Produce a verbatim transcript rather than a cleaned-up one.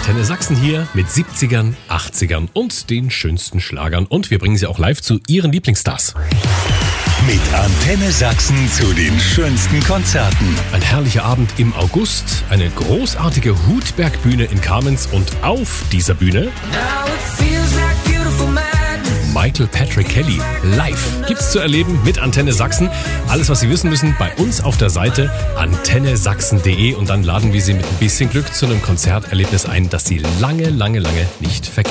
Antenne Sachsen hier mit siebzigern, achtzigern und den schönsten Schlagern. Und wir bringen sie auch live zu ihren Lieblingsstars. Mit Antenne Sachsen zu den schönsten Konzerten. Ein herrlicher Abend im August, eine großartige Hutbergbühne in Kamenz und auf dieser Bühne Michael Patrick Kelly live gibt's zu erleben mit Antenne Sachsen. Alles, was Sie wissen müssen, bei uns auf der Seite antenne sachsen punkt de und dann laden wir Sie mit ein bisschen Glück zu einem Konzerterlebnis ein, das Sie lange, lange, lange nicht vergessen.